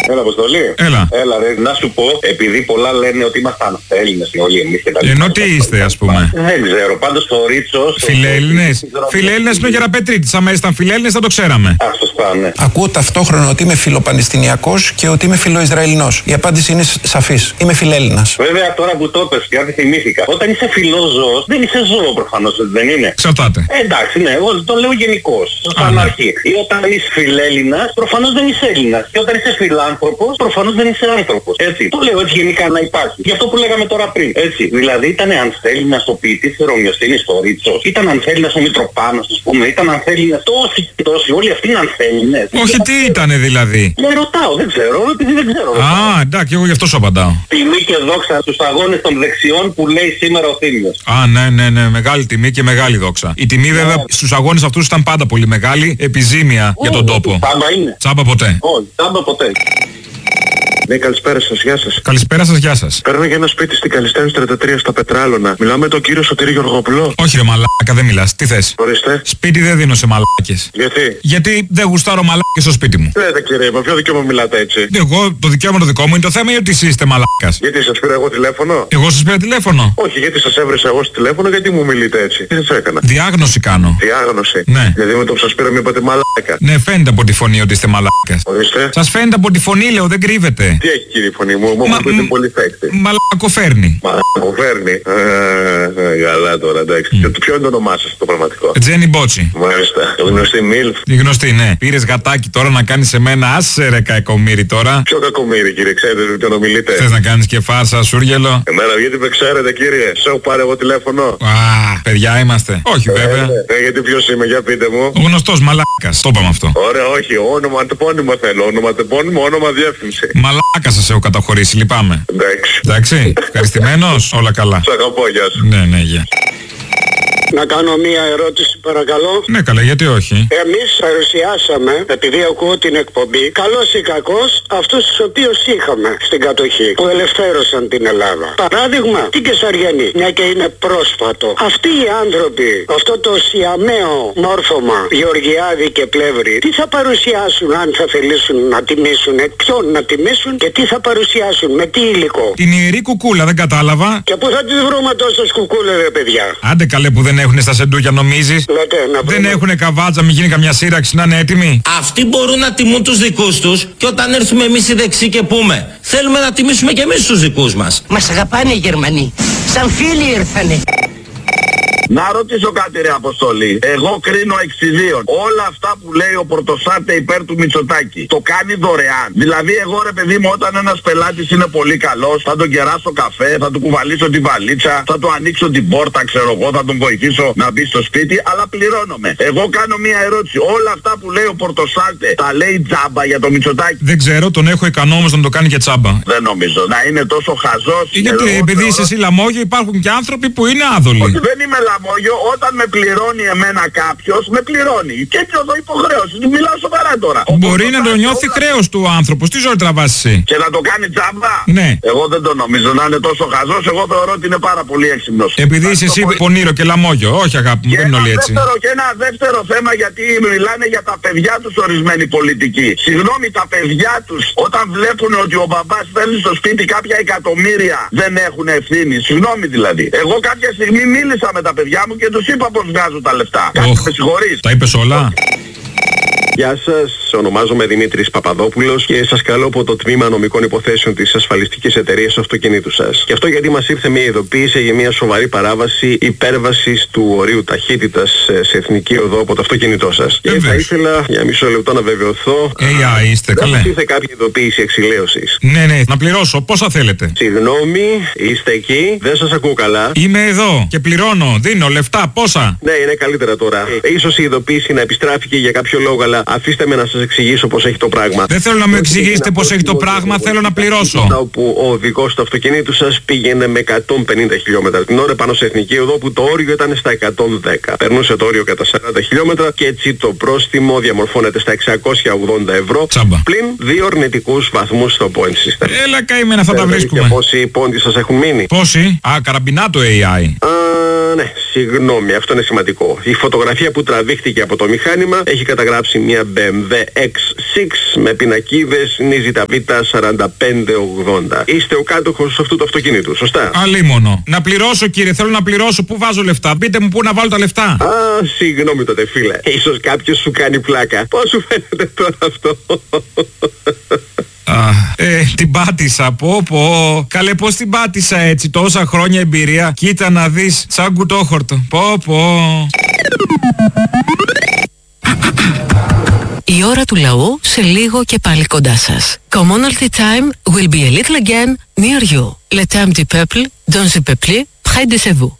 Έλα, Αποστολή. Έλα, ρε, να σου πω, επειδή πολλά λένε ότι ήμασταν Έλληνες όλοι εμείς και τα λοιπά. Ενώ τι είστε, ας πούμε? Δεν ξέρω, πάντως το Ρίτσος. Φιλέλληνες. Φιλέλληνες είναι ο Γεραπετρίτης. Αν ήσταν φιλέλληνες θα το ξέραμε. Σωστά, ναι. Ακούω ταυτόχρονα ότι είμαι φιλοπαλαιστινιακός και ότι είμαι φιλοϊσραηλινός. Η απάντηση είναι σαφής. Είμαι φιλέλληνας. Βέβαια, τώρα που το είπες και κάτι θυμήθηκα. Όταν είσαι φιλόζωος, δεν είσαι ζώο προφανώς, δεν είναι. Εξαρτάται. Εντάξει, ναι, εγώ το λέω γενικώς. Σαν αρχή. Ή όταν είσαι φιλέλληνας, προφανώς δεν είσαι Έλληνας. Και όταν είσαι φιλάνθρωπος, προφανώς δεν είσαι άνθρωπος. Έτσι. Το λέω έτσι γενικά να υπάρχει. Γι' αυτό που λέγαμε τώρα πριν. Έτσι. Δηλαδή ήταν Ανθέληνας ο ποιητής Ρωμιοσθήνης στο Ρίτσος. Ήταν Ανθέληνας ο Μητροπάνος, ας πούμε. Ήταν Ανθέληνας τόσοι. Όλοι αυτοί είναι Ανθέληνες. Όχι, τι ήτανε δηλαδή? Ναι, ρωτάω, δεν ξέρω, επειδή δεν ξέρω. Εντάξει, εγώ γι' αυτό σου απαντάω. Τιμή και δόξα στους αγώνες των δεξιών που λέει σήμερα ο Θήμιος. Ναι, μεγάλη τιμή και μεγάλη δόξα. Η τιμή βέβαια στους αγώνες αυτούς ήταν πάντα πολύ μεγάλη, επιζήμια για τον τόπο. Τσάμπα είναι. Τσάμπα ποτέ. Όχι, τσάμπα ποτέ. Ναι, καλησπέρα σας, γεια σας. Καλησπέρα σας, γεια σας. Παίρνω για ένα σπίτι στην Καλιστέρης 33 στα Πετράλωνα. Μιλάω με τον κύριο Σωτήρη Γεωργοπουλό. Όχι ρε μαλάκα, δεν μιλάς. Τι θες? Ορίστε. Σπίτι δεν δίνω σε μαλάκες. Γιατί δεν γουστάρω μαλάκες στο σπίτι μου. Λέτε κύριε, με ποιο δικαίωμα μιλάτε έτσι? Εγώ, το δικαίωμα το δικό μου είναι το θέμα, ή ότι εσείς είστε μαλάκας? Γιατί σας πήρα εγώ τηλέφωνο? Εγώ σας πήρα τηλέφωνο? Όχι, γιατί σας έβρισα εγώ στο τηλέφωνο, γιατί μου μιλείτε έτσι? Τι σας έκανα? Διάγνωση κάνω. Διάγνωση? Ναι. Γιατί με το που σας πήρα με είπατε μαλάκα. Ναι, φαίνεται από τη φωνή ότι είστε μαλάκας. Ορίστε. Σας φαίνεται από τη φωνή, λέω, δεν κρύβεται. Τι έχει κύριε φωνή μου, μου είναι πολύ φέκτη. Μαλακοφέρνει. Μαλακοφέρνει. Καλά τώρα, εντάξει. Και ποιο είναι το όνομά σας το πραγματικό? Τζένι Μπότσι. Μάλιστα. Γνωστή Μίλφ. Η γνωστή, ναι. Πήρες γατάκι τώρα να κάνεις σε μένα, άσε ρε κακομύρι τώρα. Ποιο κακομύρι κύριε, ξέρετε τι τον ομιλείτε? Θες να κάνεις και φάρσα, σούργελο? Εμένα γιατί με ξέρετε κύριε, σε έχω πάρει εγώ τηλέφωνο. Παιδιά είμαστε. Όχι βέβαια. Γιατί ποιος είμαι, για πείτε μου. Ο γνωστός μαλάκας, το είπαμε αυτό. Ωραία, όχι, όνομα τεπώνυμο θέλω, όνομα διεύθυνση. Μαλάκα σας έχω καταχωρήσει, λυπάμαι. Εντάξει. Ευχαριστημένος, όλα καλά. Σ' αγαπώ, γεια σου. Ναι, γεια. Να κάνω μία ερώτηση παρακαλώ. Ναι καλά, γιατί όχι? Εμείς παρουσιάσαμε, επειδή ακούω την εκπομπή, καλός ή κακός, αυτούς τους οποίους είχαμε στην κατοχή, που ελευθέρωσαν την Ελλάδα. Παράδειγμα, την Κεσαριανή, μια και είναι πρόσφατο. Αυτοί οι άνθρωποι, αυτό το σιαμαίο μόρφωμα, Γεωργιάδη και Πλεύρη, τι θα παρουσιάσουν αν θα θελήσουν να τιμήσουν, ποιον να τιμήσουν και τι θα παρουσιάσουν, με τι υλικό? Την ιερή κουκούλα, δεν κατάλαβα. Και πού θα τις βρούμε τόσες κουκούλες ρε παιδιά? Άντε καλέ που δεν έχουνε στα σεντούκια νομίζεις? Δεν έχουνε καβάτσα, μην γίνει καμιά σύραξη να είναι έτοιμοι. Αυτοί μπορούν να τιμούν τους δικούς τους και όταν έρθουμε εμείς οι δεξιοί και πούμε θέλουμε να τιμήσουμε και εμείς τους δικούς μας. Μας αγαπάνε οι Γερμανοί, σαν φίλοι ήρθανε. Να ρωτήσω κάτι ρε Αποστολή. Εγώ κρίνω εξιδίων. Όλα αυτά που λέει ο Πορτοσάλτε υπέρ του Μητσοτάκη, το κάνει δωρεάν? Δηλαδή εγώ ρε παιδί μου, όταν ένας πελάτης είναι πολύ καλός, θα τον κεράσω καφέ, θα του κουβαλήσω τη βαλίτσα, θα του ανοίξω την πόρτα, ξέρω εγώ, θα τον βοηθήσω να μπει στο σπίτι, αλλά πληρώνομαι. Εγώ κάνω μία ερώτηση. Όλα αυτά που λέει ο Πορτοσάλτε τα λέει τζάμπα για το Μητσοτάκη? Δεν ξέρω, τον έχω ικανό όμως να το κάνει και τζάμπα. Δεν νομίζω να είναι τόσο χαζός. Γιατί επειδή είσαι εσύ λαμόγιο, υπάρχουν και άνθρωποι που είναι άδολοι. Όχι, δεν είμαι λαμόγιο. Όταν με πληρώνει εμένα κάποιος, με πληρώνει. Και έτσι εδώ υποχρέωση. Μιλάω σοβαρά τώρα. Μπορεί να το νιώθει χρέος του άνθρωπος. Τι ζωή τραβάς εσύ? Και να το κάνει τζάμπα? Ναι. Εγώ δεν το νομίζω να είναι τόσο χαζός. Εγώ θεωρώ ότι είναι πάρα πολύ έξυπνος. Επειδή είσαι εσύ πονήρο και λαμόγιο. Όχι αγάπη μου, δεν είναι όλοι έτσι. Και ένα δεύτερο θέμα, γιατί μιλάνε για τα παιδιά τους ορισμένοι πολιτικοί. Συγγνώμη, τα παιδιά τους όταν βλέπουν ότι ο μπαμπάς φέρνει στο σπίτι κάποια εκατομμύρια, δεν έχουν ευθύνη? Συγγνώμη δηλαδή. Εγώ κάποια στιγμή μίλησα με τα παιδιά μου και τους είπα πως βγάζω τα λεφτά. Με συγχωρείς. Τα είπες όλα? Γεια σας, ονομάζομαι Δημήτρης Παπαδόπουλος και σας καλώ από το Τμήμα Νομικών Υποθέσεων της Ασφαλιστικής Εταιρείας Αυτοκινήτου σας. Και αυτό γιατί μας ήρθε μια ειδοποίηση για μια σοβαρή παράβαση υπέρβασης του ορίου ταχύτητας σε εθνική οδό από το αυτοκίνητό σας. Και θα ήθελα για μισό λεπτό να βεβαιωθώ. Είστε καλέ. Ήρθε κάποια ειδοποίηση εξηλαίωσης. Ναι, να πληρώσω. Πόσα θέλετε? Συγγνώμη, είστε εκεί? Δεν σας ακούω καλά. Είμαι εδώ και πληρώνω. Δίνω λεφτά. Πόσα? Ναι, είναι καλύτερα τώρα. Ίσως η ειδοποίηση να επιστράφηκε για κάποιο λόγο, αλλά αφήστε με να σας εξηγήσω πώς έχει το πράγμα. Δεν θέλω να μου εξηγήσετε πώς έχει το πράγμα, θέλω να πληρώσω. Όπου ο οδηγός του αυτοκινήτου σας πήγαινε με 150 χιλιόμετρα την ώρα πάνω σε εθνική οδό που το όριο ήταν στα 110. Περνούσε το όριο κατά 40 χιλιόμετρα και έτσι το πρόστιμο διαμορφώνεται στα 680 ευρώ. Τσάμπα. Πλην 2 αρνητικούς βαθμούς στο point system. Έλα καημένα, θα τα βρίσκουμε. Και πόσοι πόντοι σας έχουν μείνει? Πόσοι? Καραμπινά το AI. Ναι, συγγνώμη, αυτό είναι σημαντικό. Η φωτογραφία που τραβήχτηκε από το μηχάνημα έχει καταγράψει μια BMW X6 με πινακίδες Νίζητα Β 4580. Είστε ο κάτοχος αυτού του αυτοκίνητου, σωστά? Αλίμονο. Να πληρώσω, κύριε, θέλω να πληρώσω. Πού βάζω λεφτά? Πείτε μου πού να βάλω τα λεφτά. Α, συγγνώμη τότε, φίλε. Ίσως κάποιος σου κάνει πλάκα. Πώς σου φαίνεται τώρα αυτό? Την πάτησα, πω. Καλέ, πώς την πάτησα έτσι, τόσα χρόνια εμπειρία. Κοίτα να δεις, σαν κουτόχορτο. Πω. Η ώρα του λαού σε λίγο και πάλι κοντά σας. Commonalty time will be a little again near you. Le temps du peuple, dans le peuple, près de vous.